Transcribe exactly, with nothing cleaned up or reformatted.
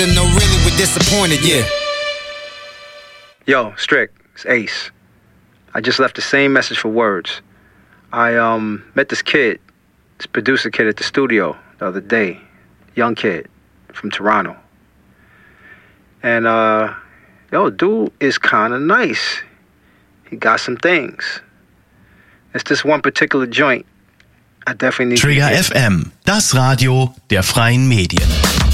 No, really, we're disappointed, yeah. Yo, Strick, it's Ace. I just left the same message for words. I um met this kid, this producer kid at the studio the other day, young kid from Toronto. And uh, yo, dude is kind of nice. He got some things. It's this one particular joint. I definitely need Trigger to F M, das Radio der freien Medien.